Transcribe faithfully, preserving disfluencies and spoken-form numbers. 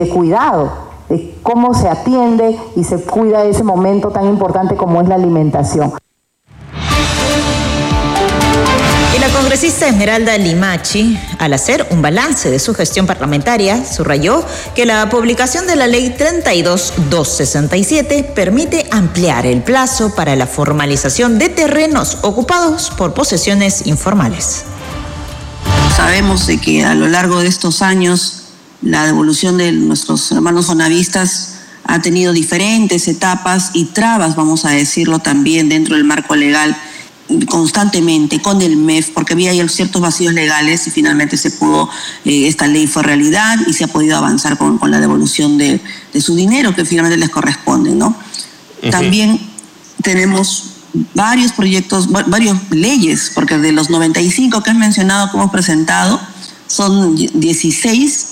de cuidado, de cómo se atiende y se cuida ese momento tan importante como es la alimentación. Y la congresista Esmeralda Limachi, al hacer un balance de su gestión parlamentaria, subrayó que la publicación de la Ley treinta y dos mil doscientos sesenta y siete permite ampliar el plazo para la formalización de terrenos ocupados por posesiones informales. Sabemos de que a lo largo de estos años la devolución de nuestros hermanos fonavistas ha tenido diferentes etapas y trabas, vamos a decirlo también, dentro del marco legal, constantemente con el M E F, porque había ciertos vacíos legales y finalmente se pudo, eh, esta ley fue realidad y se ha podido avanzar con, con la devolución de, de su dinero que finalmente les corresponde, ¿no? Uh-huh. También tenemos varios proyectos, varias leyes, porque de los noventa y cinco que has mencionado que hemos presentado, son dieciséis